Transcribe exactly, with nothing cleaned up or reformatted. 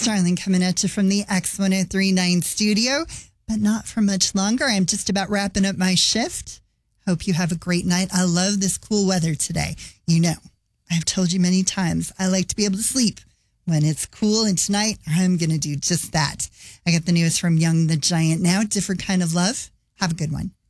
Starling coming at you from the X one oh three point nine studio, but not for much longer. I'm just about wrapping up my shift. Hope you have a great night. I love this cool weather today. You know, I've told you many times, I like to be able to sleep when it's cool, and tonight I'm going to do just that. I got the news from Young the Giant now. Different Kind of Love. Have a good one.